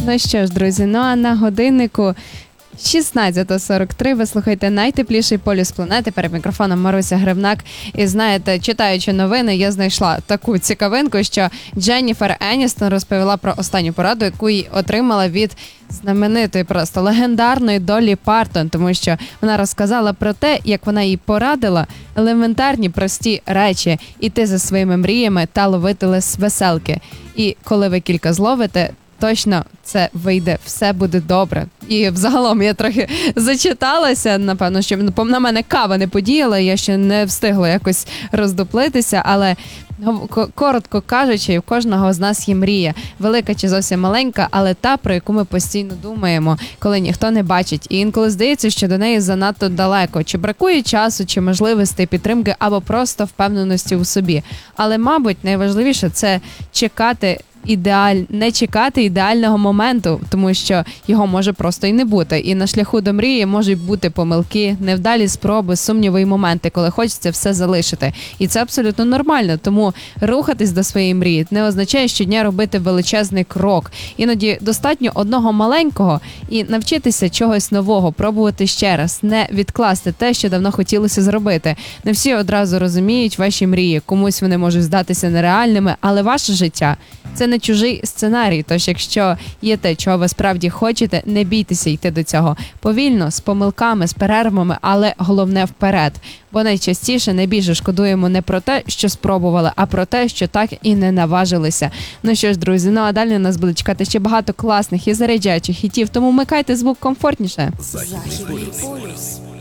Ну що ж, друзі, ну а на годиннику 16:43 ви слухаєте найтепліший полюс планети. Перед мікрофоном Маруся Гривнак. І знаєте, читаючи новини, я знайшла таку цікавинку, що Дженніфер Еністон розповіла про останню пораду, яку їй отримала від знаменитої, просто легендарної Долі Партон, тому що вона розказала про те, як вона їй порадила елементарні прості речі – іти за своїми мріями та ловити веселки. І коли ви кілька зловите, точно це вийде, все буде добре. І взагалом я трохи зачиталася, напевно, що на мене кава не подіяла, я ще не встигла якось роздуплитися, але коротко кажучи, у кожного з нас є мрія. Велика чи зовсім маленька, але та, про яку ми постійно думаємо, коли ніхто не бачить. І інколи здається, що до неї занадто далеко. Чи бракує часу, чи можливостей, підтримки, або просто впевненості у собі. Але, мабуть, найважливіше – це не чекати ідеального моменту, тому що його може просто і не бути. І на шляху до мрії можуть бути помилки, невдалі спроби, сумніви і моменти, коли хочеться все залишити. І це абсолютно нормально, тому рухатись до своєї мрії не означає щодня робити величезний крок. Іноді достатньо одного маленького і навчитися чогось нового, пробувати ще раз, не відкласти те, що давно хотілося зробити. Не всі одразу розуміють ваші мрії, комусь вони можуть здатися нереальними, але ваше життя – це не чужий сценарій, тож якщо є те, чого ви справді хочете, не бійтеся йти до цього. Повільно, з помилками, з перервами, але головне вперед. Бо найчастіше найбільше шкодуємо не про те, що спробували, а про те, що так і не наважилися. Ну що ж, друзі, ну а далі нас буде чекати ще багато класних і заряджаючих хітів, тому вмикайте звук комфортніше. Західний полюс.